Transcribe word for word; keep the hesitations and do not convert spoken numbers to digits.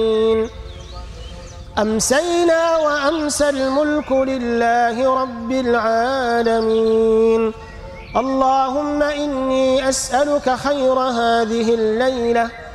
أمسينا وأمسى الملك لله رب العالمين. اللهم إني أسألك خير هذه الليلة